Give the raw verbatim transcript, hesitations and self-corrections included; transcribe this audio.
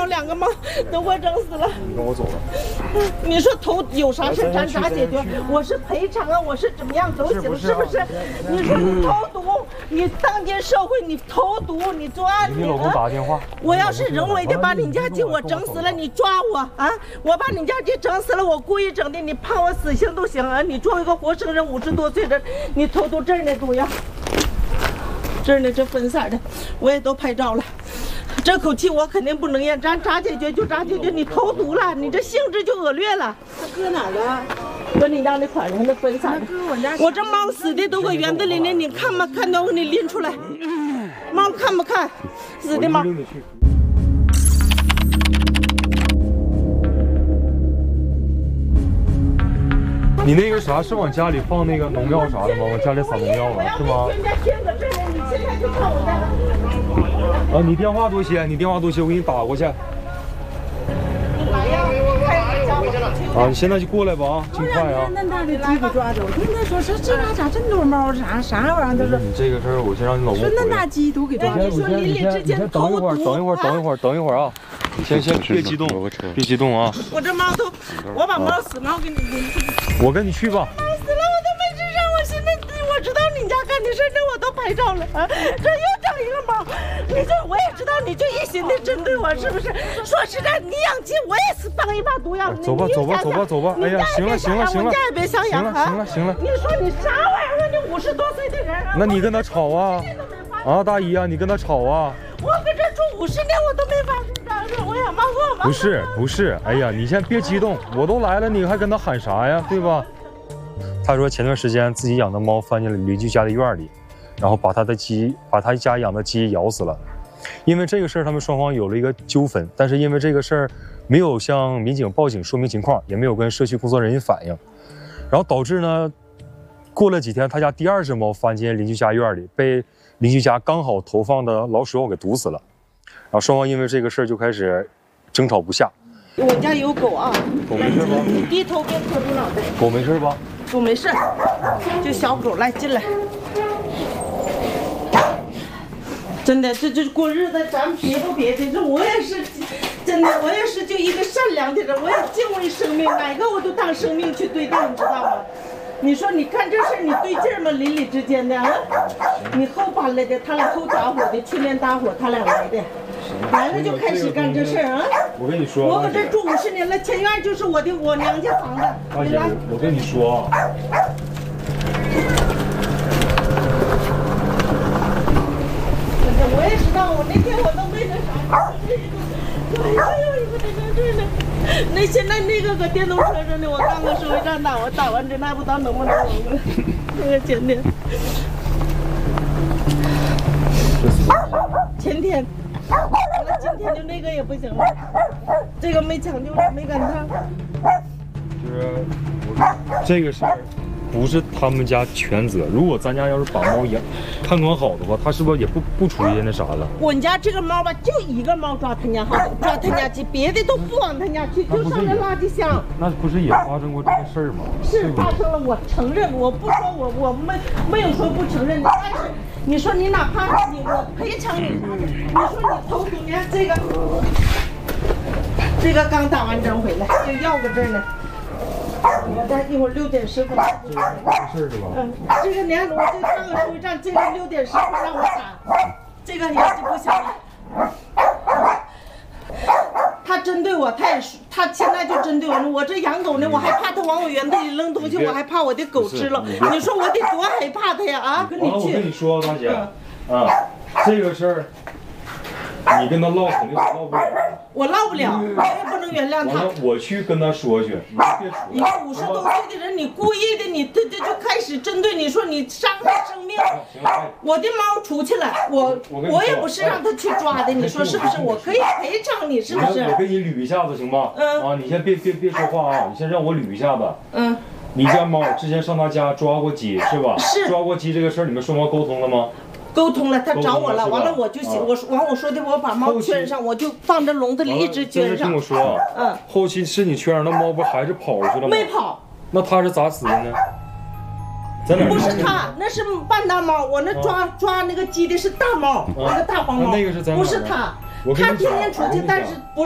猫两个猫都给我整死了。 你跟我走了。 你说头有啥事咱咋解决？我是赔偿啊，我是怎么样都行，是不是？你说你投毒，你当今社会你投毒，你作案， 你老公打电话。 我要是人为的把你家鸡我整死了，你抓我啊！我把你家鸡整死了，我故意整的，你判我死刑都行啊！你作为一个活生人五十多岁人，你投毒这儿呢毒药，这儿呢这粉色的，我也都拍照了。这口气我肯定不能咽，咱咋解决就咋解决。你投毒了，你这性质就恶劣了。 他搁哪儿了？ 搁你家那款上那分色的。我这猫死的都搁园子里呢，你看吗？看到我给你拎出来。猫看不看？死的猫。 你那个啥是往家里放那个农药啥的吗？往家里撒农药了是吗？ 人家贴搁这呢，你现在就看我家。 啊，你电话多些，你电话多些，我给你打过去。啊，你现在就过来吧啊，尽快啊！ 那那给鸡给抓走，听他说是这俩咋这么多猫啥啥玩意儿？他说你这个事儿，我先让你老公。 说那大鸡都给抓走。 你先，你先，你先等一会儿，等一会儿，等一会儿，等一会儿啊！你先先别激动，别激动啊！ 我这猫都，我把猫死猫给你拎出去。 我跟你去吧。 猫死了，我都没吱声。我现在我知道你家干的事，这我都拍照了啊！这又整一个猫，你这我也知道，你就一心的针对我，是不是？说实在，你养鸡我也是帮一把毒药。 走吧，走吧，走吧，走吧！哎呀，行了，行了，行了， 我家也别想养啊！ 行了，行了， 你说你啥玩意儿？你五十多岁的人， 那你跟他吵啊！啊，大姨啊，你跟他吵啊！ 我搁这住五十年，我都没发生这事。我养猫和我猫。 不是不是，哎呀，你先别激动，我都来了，你还跟他喊啥呀？对吧？他说前段时间自己养的猫翻进了邻居家的院里，然后把他的鸡，把他家养的鸡咬死了。因为这个事儿，他们双方有了一个纠纷，但是因为这个事儿没有向民警报警说明情况，也没有跟社区工作人员反映，然后导致呢，过了几天，他家第二只猫翻进邻居家院里，被邻居家刚好投放的老鼠药给毒死了。然后双方因为这个事儿就开始争吵不下。 我家有狗啊， 狗没事吧？ 你低头别磕住脑袋。 狗没事吧？ 狗没事，就小狗来进来。真的，这这过日子，咱别不别的，这我也是，真的，我也是就一个善良的人，我也敬畏生命，哪个我都当生命去对待，你知道吗？你说你干这事你对劲吗？邻里之间的啊，你后搬来的，他俩后搭伙的，去年搭伙他俩来的，来了就开始干这事啊。 我跟你说， 我搁这住五十年了，前院就是我的我娘家房子。 大姐，我跟你说啊。 我也知道，我那天我都没那啥，我还有一个在这儿呢。那现在那个搁电动车上呢，我刚搁收费站打，我打完针还不知道能不能弄了。那个前天，前天，完了今天就那个也不行了，这个没抢救，没赶上。 就是我这个事儿。不是他们家全责。如果咱家要是把猫养看管好的话，他是不是也不不出现那啥了？ 我们家这个猫吧，就一个猫抓他家好，抓他家鸡，别的都不往他家去，就上那垃圾箱。 那不是也发生过这个事儿吗？ 是发生了，我承认，我不说我我没没有说不承认的，但是你说你哪怕你我赔偿你啥的，你说你投毒，你看这个，这个刚打完针回来，这药搁这儿呢。我这一会儿六点十分。 这个事儿是吧？ 嗯，这个年我这上个收费站，这个六点十分让我打，这个也是不行了。他针对我，他也他现在就针对我。我这养狗呢，我还怕他往我园子里扔东西，我还怕我的狗吃了。你说我得多害怕他呀啊！跟你去。 我跟你说，大姐，啊，这个事儿。你跟他唠肯定是唠不了， 我唠不了，我也不能原谅他。 完了，我去跟他说去，你别出来。 一个五十多岁的人，你故意的，你这这就开始针对你说你伤害生命。我的猫出去了，我我也不是让他去抓的，你说是不是？我可以赔偿你，是不是？ 我给你捋一下子行吗？嗯。啊，你先别别别说话啊，你先让我捋一下子。嗯。你家猫之前上他家抓过鸡是吧？ 是。 抓过鸡这个事儿，你们双方沟通了吗？ 沟通了，他找我了，完了我就我完我说的，我把猫圈上，我就放在笼子里一直圈上。 听我说，嗯，后期是你圈上，那猫不还是跑出去了吗？ 没跑。 那他是咋死的呢？在哪？ 不是他，那是半大猫，我那抓抓那个鸡的是大猫，那个大黄猫， 那个是在哪？ 不是他，他天天出去，但是不。